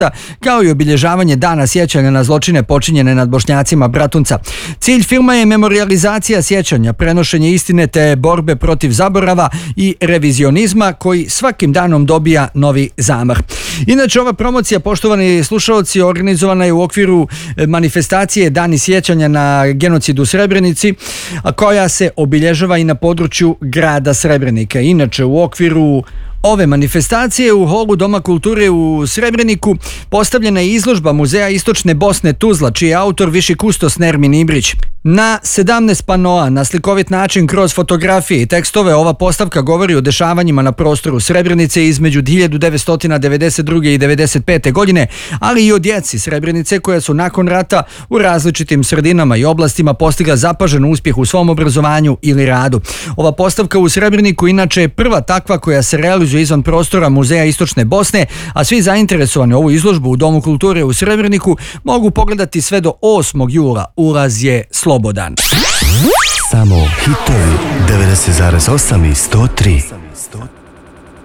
kao i obilježavanje dana sjećanja na zločine počinjene nad Bošnjacima Bratunca. Cilj filma je memorijalizacija sjećanja, prenošenje istine te borbe protiv zaborava i revizionizma koji svakim danom dobija novi zamah. Inače, ova promocija, poštovani slušalci, organizovana je u okviru manifestacije Dani sjećanja na genocid u Srebrenici, a koja se obilježava i na području grada Srebrenika. Inače, u okviru ove manifestacije u holu Doma kulture u Srebreniku postavljena je izložba Muzeja Istočne Bosne Tuzla, čiji je autor viši kustos Nermin Ibrić. Na 17 panoa, na slikovit način kroz fotografije i tekstove, ova postavka govori o dešavanjima na prostoru Srebrenice između 1992. i 1995. godine, ali i o djeci Srebrenice koja su nakon rata u različitim sredinama i oblastima postigla zapažen uspjeh u svom obrazovanju ili radu. Ova postavka u Srebreniku inače je prva takva koja se realizuje izvan prostora Muzeja Istočne Bosne, a svi zainteresovani ovu izložbu u Domu kulture u Srebreniku mogu pogledati sve do 8. jula. Ulaz je slobodan. Samo hitovi 90,8 i 103.